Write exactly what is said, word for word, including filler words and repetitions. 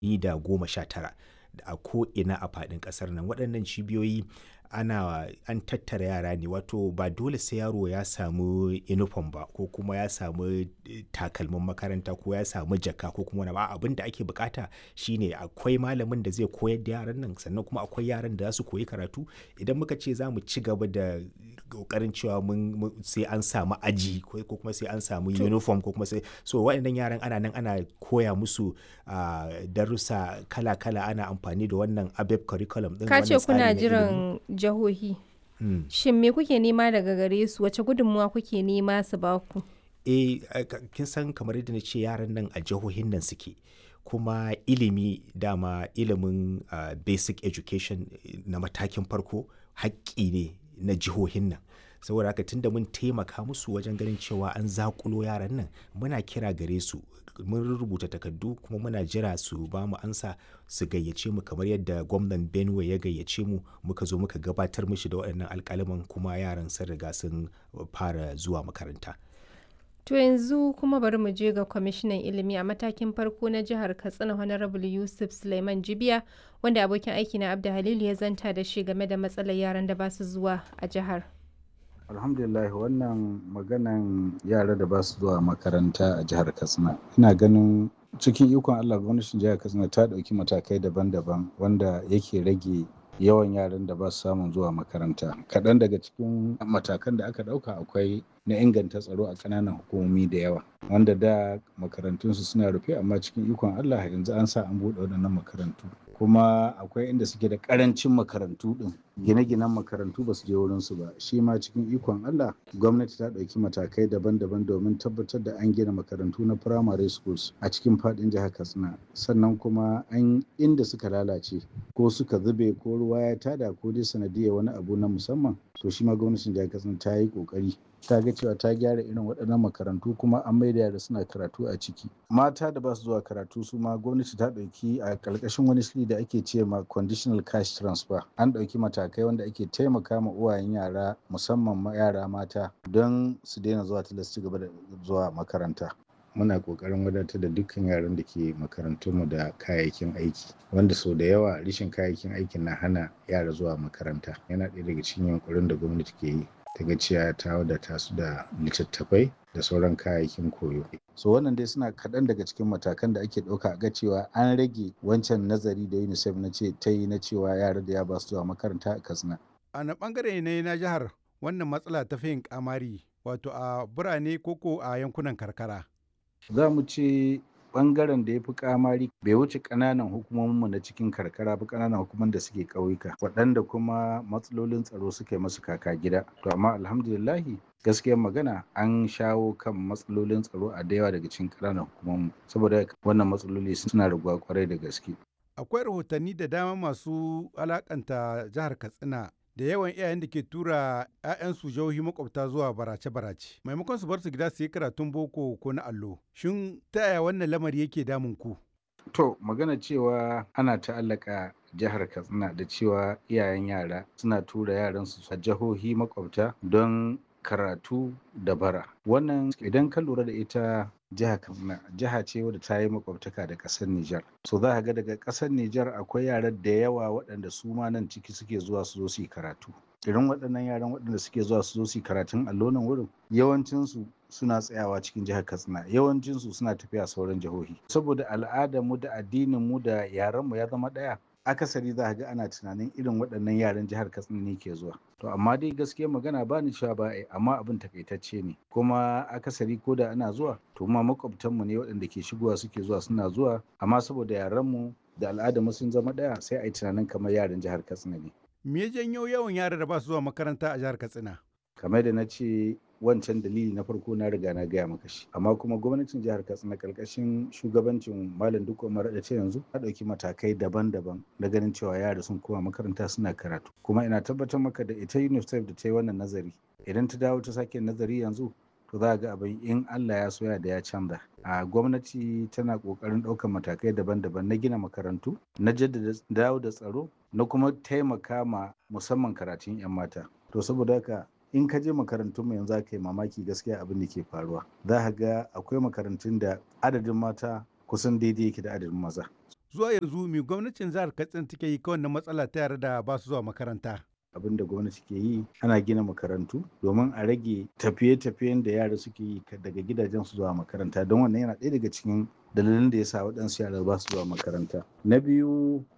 da goma sha tara a ko'ina a faɗin ƙasar nan. Waɗannan cibiyoyi ana an tattara yara ne, wato ba dole sai yaro ya samu inifom ba ko kuma ya samu takalmin makaranta ko ya samu jaka ko kuma wani abu. Abin da ake bukata shine akwai malamin da zai koyar da yaran nan, sannan kuma akwai yaran da za su koyi karatu. Idan muka ce za mu ci gaba da ƙoƙarin cewa mun sai an samu aji ko kuma sai an samu uniform ko kuma sai so waɗannan yaran ana nan ana koya musu uh, darussa kala-kala, ana amfani da wannan A B E P curriculum din. Ka ce kuna jiran jihohi. Hmm. Shin me kuke nema daga gare su? Wace gudunmuwa kuke nema su ba ku? Eh, kin san kamar yadda na ce yaran nan a jihohin nan suke. Kuma ilimi dama ilimin uh, basic education na matakin farko haƙƙi ne na jihohin nan. Saboda haka tunda mun taimaka musu wajen ganin cewa an zakulo yaran nan, muna kira gare su, mun rubuta takardu kuma muna jira su ba mu ansa, su gayyace mu kamar yadda gwamnan Benue ya gayyace mu, muka zo muka gabatar mishi da waɗannan alƙalaman kuma yaran sun riga sun fara zuwa makaranta. To yanzu kuma bari mu je ga kwamishinan ilimi a matakin farko na jihar Katsina, Honorable Yusuf Suleiman Jibiya, wanda abokin aiki na Abda Halilu ya zanta da shi game da matsalar yaran da ba su zuwa a jihar. Alhamdulillah, wannan maganan yara da ba su zuwa makaranta a jihar Katsina, ina ganin cikin ikon Allah gwamnatin jihar Katsina ta ɗauki matakai daban-daban wanda yake rage yawan yaran da ba su samun zuwa makaranta. Kaɗan daga cikin matakan da aka ɗauka akwai na inganta tsaro a ƙananan hukumomi da yawa, wanda da makarantunsu suna rufe, amma cikin ikon Allah yanzu an sa an buɗe waɗannan makarantu. Kuma akwai inda suke da ƙarancin makarantu ɗin, gine-ginen makarantu ba su je wurinsu ba. Shi ma cikin ikon Allah gwamnati ta ɗauki matakai daban-daban domin tabbatar da an gina makarantu na primary schools a cikin faɗin jihar Katsina. Sannan kuma an inda suka lalace ko suka zube ko ruwa ya tada ko dai sanadiyar wani abu na musamman, to shi ma gwamnatin jihar Katsina ta yi ƙoƙari ta ga cewa ta gyara irin waɗannan makarantu kuma an maida yara suna karatu a ciki. Mata da ba su zuwa karatu su ma gwamnati ta ɗauki a ƙarƙashin wani shiri da ake ce ma conditional cash transfer. An ɗauki matakai wanda ake taimaka ma uwayen yara, musamman ma yara mata, don su daina zuwa tilas ci gaba da zuwa makaranta. Muna ƙoƙarin wadatar da dukkan yaran da ke makarantunmu da kayayyakin aiki, wanda sau da yawa rashin kayayyakin aikin na hana yara zuwa makaranta. Yana ɗaya daga cikin yunƙurin da gwamnati ke yi ta ga cewa ta wadata su da littattafai da sauran kayayyakin koyo. So wannan dai suna kaɗan daga cikin matakan da ake ɗauka a ga cewa an rage wancan nazari da UNICEF na ce ta yi na cewa yara da ya ba su zuwa makaranta a Katsina. A na ɓangare ne na jihar wannan matsala ta fi yin kamari, wato a birane koko a yankunan karkara? Za mu ce ɓangaren da ya fi kamari bai wuce ƙananan hukumominmu na cikin karkara ba, ƙananan hukumomin da suke ƙauyuka, waɗanda kuma matsalolin tsaro suka yi masu kaka gida. To amma alhamdulillahi gaskiyar magana an shawo kan matsalolin tsaro a da yawa daga cikin ƙananan hukumominmu, saboda wannan matsaloli suna raguwa kwarai da gaske. Akwai rahotanni da dama masu alakanta jihar Katsina da yawan iyayen da ke tura 'ya'yansu jihohi makwabta zuwa barace-barace maimakon su bar su gida su yi karatun boko ko na allo. Shin ta yaya wannan lamari yake damun ku? To, magana cewa ana ta'allaka jihar Katsina da cewa iyayen yara suna tura yaransu a jihohi makwabta don karatu da bara. Wannan idan ka lura da ita jihar Katsina, jiha ce wadda ta yi makwabtaka da ƙasar Nijar. So za ka ga daga ƙasar Nijar akwai yara da yawa waɗanda su ma nan ciki suke zuwa su zo su yi karatu. Irin waɗannan yaran waɗanda suke zuwa su zo su yi karatun allo nan wurin, yawancinsu suna tsayawa cikin jihar Katsina, yawancinsu suna tafiya sauran jihohi. Saboda al'adarmu da addininmu da yarenmu ya zama ɗaya, akasari za ga ana tunanin irin waɗannan yaran jihar Katsina ne ke zuwa. To amma dai gaskiya magana ba ni cewa ba ai, amma abin takaitacce ne. Kuma akasari ko da ana zuwa, to ma makwabtanmu ne waɗanda ke shigowa suke zuwa suna zuwa, amma saboda yarenmu da al'adarmu sun zama ɗaya sai a yi tunanin kamar yaran jihar Katsina ne. Me ya janyo yawan yara da ba su zuwa makaranta a jihar Katsina? Kamar da na ce wancan dalili na farko na riga na gaya maka shi, amma kuma gwamnatin jihar Katsina karkashin shugabancin Malam Dukko Umar da ce yanzu ta ɗauki matakai daban-daban na ganin cewa yara sun koma makaranta suna karatu. Kuma ina tabbatar maka da ita UNICEF da ta yi wannan nazari, idan ta dawo ta sake nazari yanzu, to za ga abin in Allah ya soya da ya canza. A gwamnati tana kokarin ɗaukar matakai daban-daban na gina makarantu, na jaddada dawo da tsaro, na kuma taimaka ma musamman karatun 'yan mata. To saboda haka in ka je makarantun mu yanzu ka yi mamaki gaskiya abin da ke faruwa. Za ka ga akwai makarantun da adadin mata kusan daidai yake da adadin maza. Zuwa yanzu me gwamnatin jihar Katsina take yi kan wannan matsala ta yara da ba su zuwa makaranta? Abin da gwamnati ke yi ana gina makarantu domin a rage tafiye-tafiyen da yara suke yi daga gidajen su zuwa makaranta, don wannan yana ɗaya daga cikin dalilin da ya sa waɗansu yara ba su zuwa makaranta. Na biyu